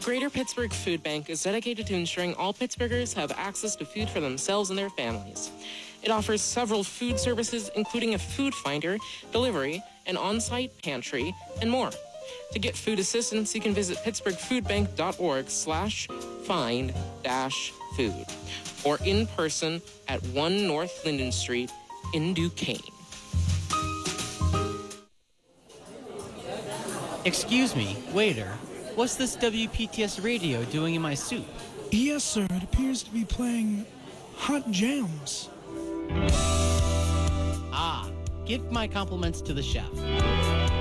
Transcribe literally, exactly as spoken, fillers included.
Greater Pittsburgh Food Bank is dedicated to ensuring all Pittsburghers have access to food for themselves and their families. It offers several food services, including a food finder, delivery, an on-site pantry, and more. To get food assistance, you can visit pittsburghfoodbank.org slash find dash food or in person at one North Linden Street in Duquesne. Excuse me, waiter. What's this W P T S radio doing in my soup? Yes, sir. It appears to be playing Hot Jams. Ah, give my compliments to the chef.